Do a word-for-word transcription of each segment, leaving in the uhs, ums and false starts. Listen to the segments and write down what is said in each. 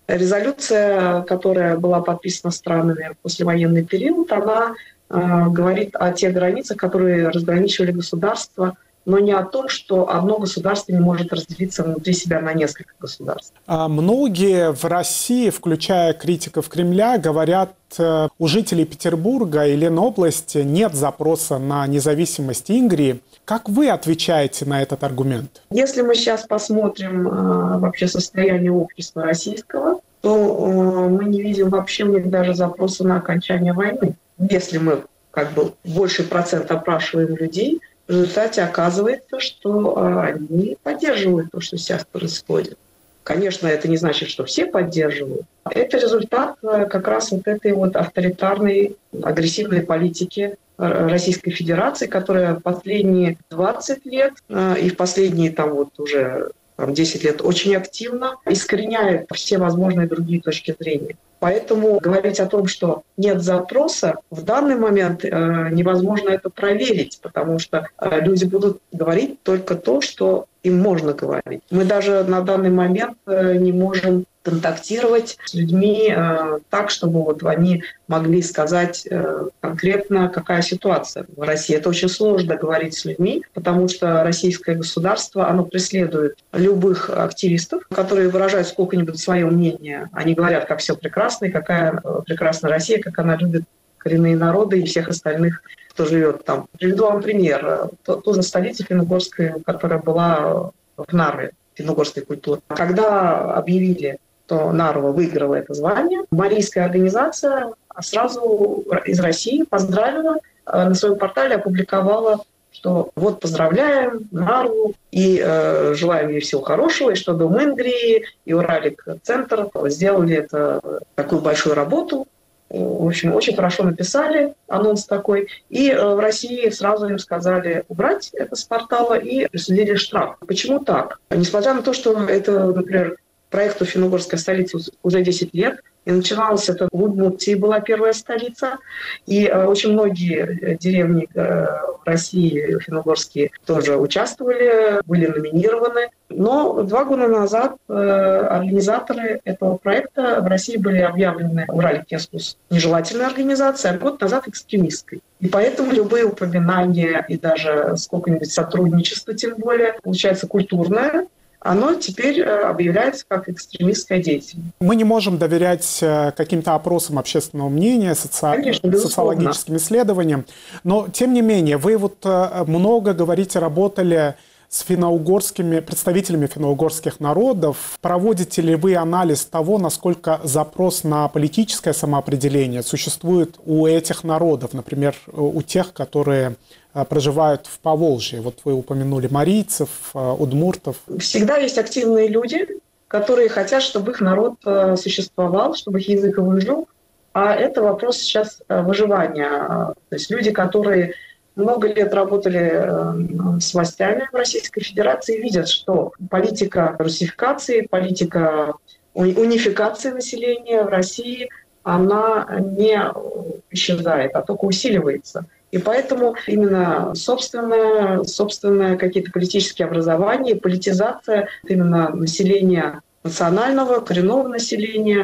Резолюция, которая была подписана странами в послевоенный период, она э, говорит о тех границах, которые разграничивали государства, но не о том, что одно государство не может разделиться внутри себя на несколько государств. А многие в России, включая критиков Кремля, говорят, у жителей Петербурга и Ленобласти нет запроса на независимость Ингрии. Как вы отвечаете на этот аргумент? Если мы сейчас посмотрим э, вообще состояние общества российского, то э, мы не видим вообще у них даже запроса на окончание войны. Если мы как бы больший процент опрашиваем людей, в результате оказывается, что они поддерживают то, что сейчас происходит. Конечно, это не значит, что все поддерживают. Это результат как раз вот этой вот авторитарной, агрессивной политики Российской Федерации, которая в последние двадцать лет и в последние там вот уже там, десять лет очень активно искореняет все возможные другие точки зрения. Поэтому говорить о том, что нет запроса, в данный момент э, невозможно это проверить, потому что э, люди будут говорить только то, что им можно говорить. Мы даже на данный момент э, не можем контактировать с людьми э, так, чтобы вот они могли сказать э, конкретно, какая ситуация в России. Это очень сложно говорить с людьми, потому что российское государство, оно преследует любых активистов, которые выражают сколько-нибудь свое мнение. Они говорят, как все прекрасно, и какая прекрасна Россия, как она любит коренные народы и всех остальных, кто живет там. Приведу вам пример. Ту же столицу финно-угорскую, которая была в Нарве, финно-угорской культуры. Когда объявили, что Нарва выиграла это звание, марийская организация сразу из России поздравила, на своем портале опубликовала, что вот поздравляем Нарву и э, желаем ей всего хорошего, и что Дом Ингрии и Уралик-центр сделали это, такую большую работу. В общем, очень хорошо написали анонс такой. И э, в России сразу им сказали убрать это с портала и присудили штраф. Почему так? Несмотря на то, что это, например, проекту «Финно-угорская столица» уже десять лет, и начиналось это в Удмуртии, была первая столица, и э, очень многие деревни э, в России, финно-угорские, тоже участвовали, были номинированы. Но два года назад э, организаторы этого проекта в России были объявлены Уралик-Кескус нежелательной организацией, а год назад экстремистской. И поэтому любые упоминания и даже сколько-нибудь сотрудничества, тем более, получается культурное, оно теперь объявляется как экстремистская деятельность. Мы не можем доверять каким-то опросам общественного мнения, соци... Конечно, социологическим исследованиям, но, тем не менее, вы вот много говорите, работали с финно-угорскими, представителями финно-угорских народов. Проводите ли вы анализ того, насколько запрос на политическое самоопределение существует у этих народов, например, у тех, которые проживают в Поволжье? Вот вы упомянули марийцев, удмуртов. Всегда есть активные люди, которые хотят, чтобы их народ существовал, чтобы их язык выжил. А это вопрос сейчас выживания. То есть люди, которые много лет работали с властями в Российской Федерации, видят, что политика русификации, политика унификации населения в России, она не исчезает, а только усиливается. И поэтому именно собственное, собственное какие-то политические образования, политизация именно населения национального, коренного населения,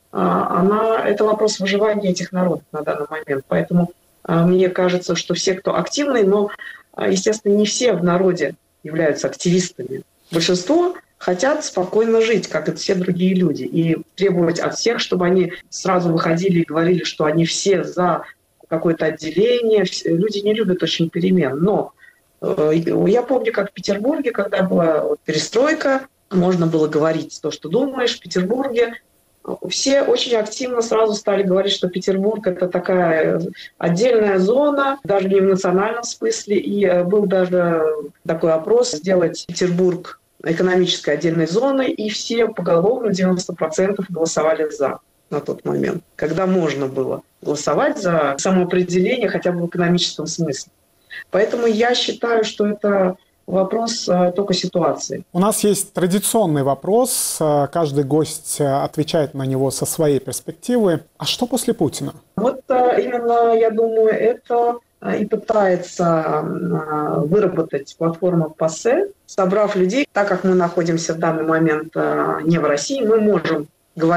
она, это вопрос выживания этих народов на данный момент. Поэтому мне кажется, что все, кто активный, но, естественно, не все в народе являются активистами. Большинство хотят спокойно жить, как и все другие люди, и требовать от всех, чтобы они сразу выходили и говорили, что они все за какое-то отделение. Люди не любят очень перемен. Но э, я помню, как в Петербурге, когда была вот перестройка, можно было говорить то, что думаешь в Петербурге. Все очень активно сразу стали говорить, что Петербург – это такая отдельная зона, даже не в национальном смысле. И был даже такой опрос сделать Петербург экономической отдельной зоной, и все поголовно, девяносто процентов, голосовали «за» на тот момент, когда можно было голосовать за самоопределение хотя бы в экономическом смысле. Поэтому я считаю, что это вопрос а, только ситуации. У нас есть традиционный вопрос. Каждый гость отвечает на него со своей перспективы. А что после Путина? Вот а, именно, я думаю, это а, и пытается а, выработать платформа ПАСЕ, собрав людей. Так как мы находимся в данный момент а, не в России, мы можем